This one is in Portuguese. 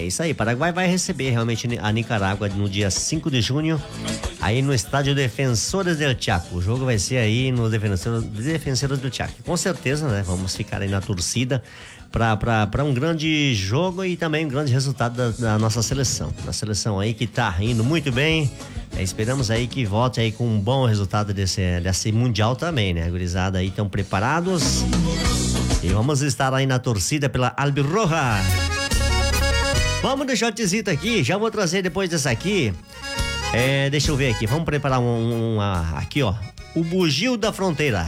É isso aí, Paraguai vai receber realmente a Nicarágua no dia 5 de junho, aí no estádio Defensores del Chaco. O jogo vai ser aí no Defensores del Chaco. Com certeza, né? Vamos ficar aí na torcida para um grande jogo e também um grande resultado da nossa seleção. A seleção aí que tá indo muito bem. Esperamos aí que volte aí com um bom resultado desse Mundial também, né? A gurizada aí estão preparados. E vamos estar aí na torcida pela Albirroja. Vamos deixar o tizito aqui, já vou trazer depois dessa aqui. Deixa eu ver aqui, vamos preparar aqui, ó. O Bugio da Fronteira.